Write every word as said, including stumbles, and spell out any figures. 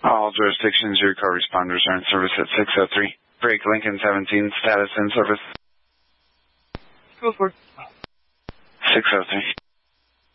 All jurisdictions, your car responders are in service at six oh three. Break Lincoln seventeen, status in service. Go for it. six oh three.